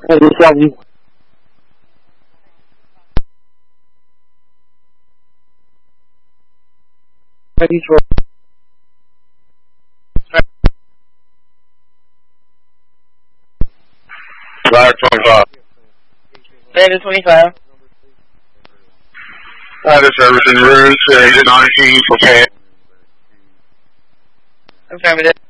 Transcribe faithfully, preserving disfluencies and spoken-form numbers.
Hey, this is you. Ready for Ladder twenty-five. Ladder twenty-five. Ladder service in room, nineteen for Pat. Affirmative.